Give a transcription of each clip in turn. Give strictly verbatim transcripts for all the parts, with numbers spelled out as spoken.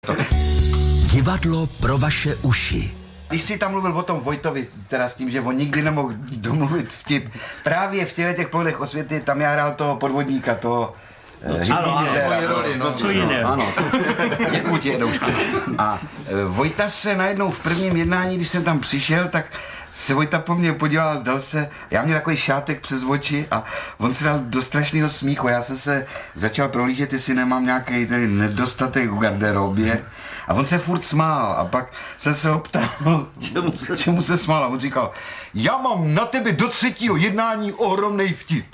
Divadlo pro vaše uši. Když jsi tam mluvil o tom Vojtovi, teda s tím, že on nikdy nemohl domluvit vtip, právě v těch plodech osvěty, tam já hrál toho podvodníka, toho No, ano, ano, moje roli, no, co jiné. Ano, děkuji ti, Edoušku. A Vojta se najednou v prvním jednání, když jsem tam přišel, tak se Vojta po mně podíval, dal se, já měl takový šátek přes oči a on se dal do strašného smíchu. Já jsem se začal prohlížet, jestli nemám nějaký tady nedostatek v garderobě. A on se furt smál a pak jsem se ho ptal, čemu se, čemu se smál a on říkal, já mám na tebe do třetího jednání ohromnej vtip.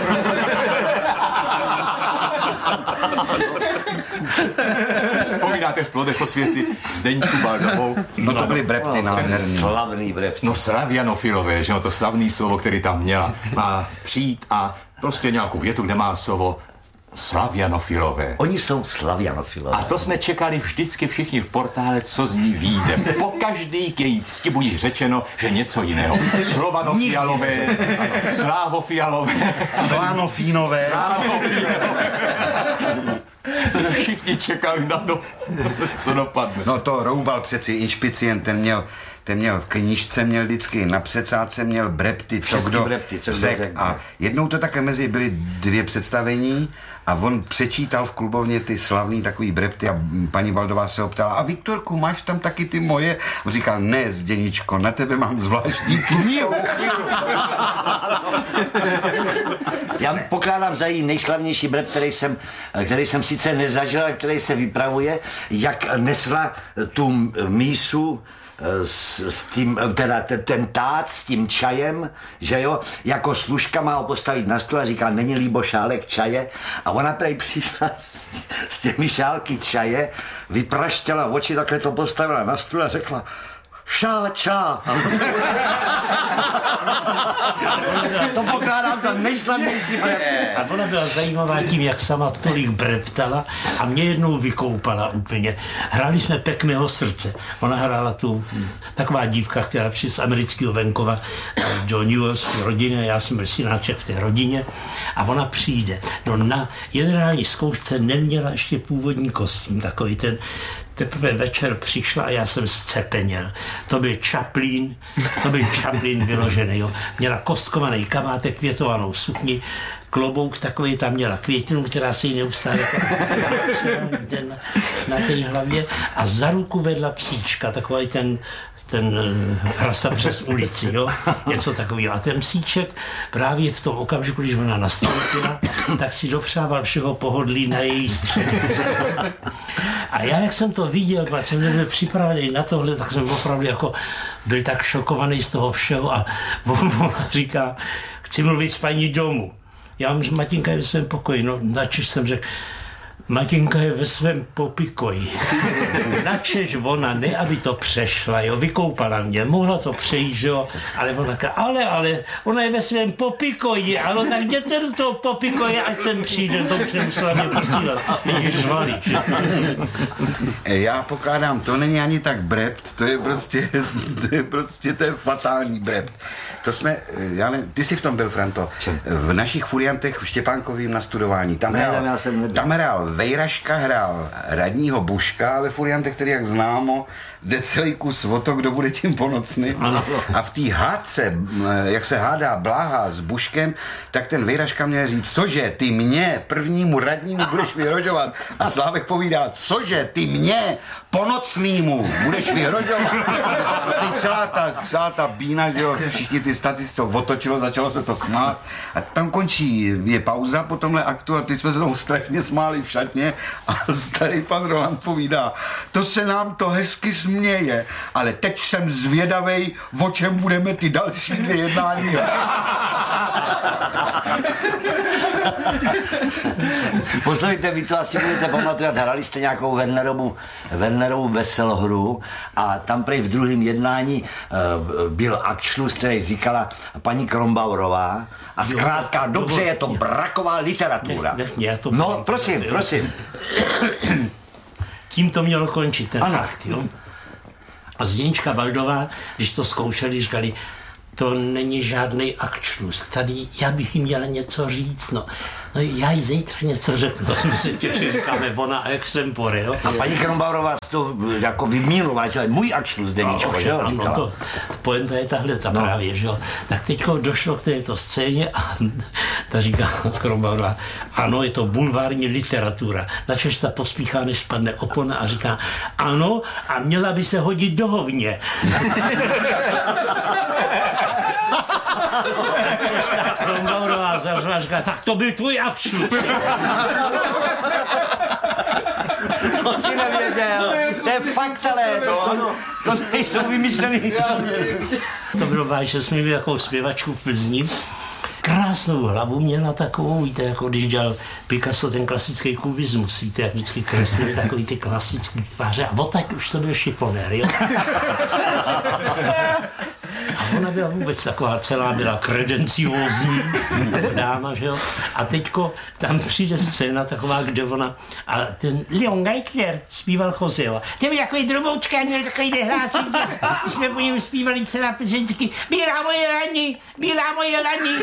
Vzpomínáte v plodech osvěty Zdeňku Baldovou? No to byly brepty nádherný. Slavný brepty. No slavianofilové, že no, to slavný slovo, který tam měla. Má přijít a prostě nějakou větu, kde má slovo slavianofilové. Oni jsou slavianofilové. A to jsme čekali vždycky všichni v portále, co z ní vyjde. Po každý k její cti budíš řečeno, že něco jiného. Slovanofialové, slávofialové, Slánofínové. Slánofínové. To jsme všichni čekali na to, to dopadne. No to Roubal přeci, inšpicient, ten měl, ten měl v knížce, měl vždycky na předsádce, měl brepty, co kdo brepty, co kdo řek. A jednou to také mezi byly dvě představení a on přečítal v klubovně ty slavný takový brepty a paní Baldová se ho ptala, a Viktorku, máš tam taky ty moje? On říkal, ne, Zděničko, na tebe mám zvláštní knihu. Já pokládám za její nejslavnější brep, který jsem, který jsem sice nezažil, ale který se vypravuje, jak nesla tu mísu s, s tím, teda ten tát s tím čajem, že jo, jako služka má ho postavit na stůl a říká, není líbo šálek čaje, a ona prej přišla s, s těmi šálky čaje, vypraštěla oči, takhle to postavila na stůl a řekla, šá, čá. To pokládám za nejslavnější brep. A ona byla zajímavá tím, jak sama tolik breptala a mě jednou vykoupala úplně. Hráli jsme Pek mého srdce. Ona hrála tu, taková dívka, která přišla z amerického venkova do New Yorkské rodiny, já jsem byl synáček v té rodině a ona přijde. No na generální zkoušce neměla ještě původní kostým, takový ten. Teprve večer přišla a já jsem zcepeněl. To byl Chaplin, to byl Chaplin vyložený, jo. Měla kostkovaný kabátek, květovanou sukni, klobouk takový, tam měla květinu, která se jí neustále na, na té hlavě a za ruku vedla psíčka, takový ten ten hrasa přes ulici, jo, něco takového. A ten psíček právě v tom okamžiku, když ona nastoupila, tak si dopřával všeho pohodlí na její středice. A já, jak jsem to viděl, protože jsem nebyl připravený na tohle, tak jsem opravdu jako byl tak šokovaný z toho všeho a ona říká, chci mluvit s paní Domu. Já mám, že Matinka je ve svém pokoji, no načež jsem řekl, Matinka je ve svém popikoji. Načež ona, ne, aby to přešla, jo, vykoupala mě, mohla to přejít, jo, ale ona říká, ale, ale, ona je ve svém popikoji, ale tak jděte do toho popikoje, ať sem přijde, to už nemusela mě posílat, mě žvali. Já pokládám, to není ani tak brept, to je prostě, to je prostě ten fatální brept. To jsme, já ne, ty jsi v tom byl, Franto, v našich furiantech v Štěpánkovým nastudování, tam hrál, tam hrál Vejraška, hrál radního Buška, a ve furiantech, který, jak známo, jde celý kus o to, kdo bude tím ponocný. A v té hádce, jak se hádá Bláha s Buškem, tak ten Vejraška měl říct, cože, ty mě, prvnímu radnímu budeš vyhrožovat. A Slávek povídá, cože, ty mě, ponocnýmu budeš vyhrožovat. A celá ta, celá ta bína, že jo, všichni ty statisti to otočilo, začalo se to smát. A tam končí, je pauza po tomhle aktu a ty jsme se tomu strašně smáli v šatně a starý pan Roland povídá, to se nám to hezky směje, ale teď jsem zvědavej, o čem budeme ty další dvě jednání. Poslouchejte, vy to asi budete pamatovat, hrali jste nějakou Wernerovu, Wernerovu veselohru a tam prej v druhém jednání uh, byl akčlus, který říkala paní Krombaurová a zkrátka, dobře, je to braková literatura. No, prosím, prosím. Tím to mělo končit, ten akt, jo. A Zděňčka Baldová, když to zkoušeli, říkali, to není žádný akčlus, tady já bych jim měla něco říct, no. no já jí zítra něco řeknu, to jsme si těšili, říkáme ona extempore, jo. A paní Krombauerová to jako vymínovala, že je můj akšlu z deníčko, že jo? Ano, to, pointa je tahle ta no. právě, že jo. Tak teďko došlo k této scéně a ta říká Krombauerová, ano, je to bulvární literatura. Načež ta pospíchá, než spadne opona a říká, ano, a měla by se hodit do hovně. Načež ta Krombauerová zavřela a říká, tak to byl tvůj akšlus. To si nevěděl, to je fakt, ale to, jsou, to nejsou vymyšlený historie. To bylo vážně, že jsme měli takovou zpěvačku v Plzni. Krásnou hlavu měla takovou, víte, jako když dělal Picasso ten klasický kubismus, víte, jak vždycky kreslili takový ty klasický tváře. A odtaď už to byl šifonér, jo. A ona byla vůbec taková celá, byla kredenciózní dáma, že jo. A teďko tam přijde scéna taková, kde ona, a ten Leon Geithner zpíval Joseho. Ten byl takový droboučka, měl takový nehlásik, my jsme po něm zpívali celá vždycky, bílá moje lani, bílá moje lani.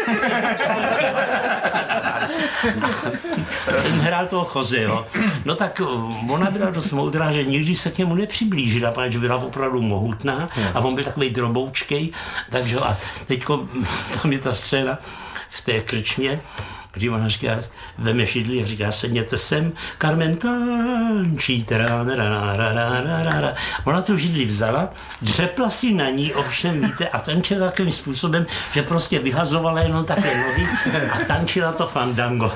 Ten hrál toho Joseho. No tak ona byla dost moudrá, že nikdy se k němu nepřiblížila, protože byla opravdu mohutná a on byl takový droboučkej. Takže a teďko tam je ta scéna v té krčmě, kdy ona říká, veme šidli a říká, sedněte sem, Carmen tančí, ona tu židli vzala, dřepla si na ní, ovšem víte, a tančila takovým způsobem, že prostě vyhazovala jenom také nohy a tančila to fandango.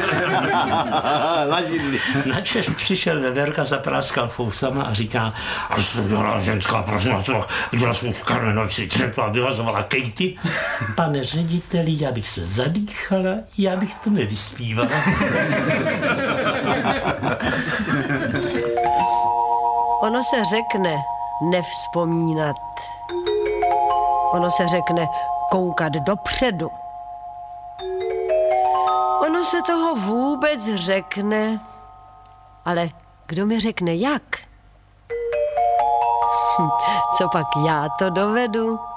Na židli. Načež přišel Veverka, zapráskal fousama a říká, a co to dělala ženská, prosím, co dělala jsem v Carmen noci, dřepla, vyhazovala Katie. Pane řediteli, já bych se zadýchala, já bych to nevyspívala. Ono se řekne nevzpomínat. Ono se řekne koukat dopředu. Ono se toho vůbec řekne, ale kdo mi řekne jak? Hm, co pak já to dovedu?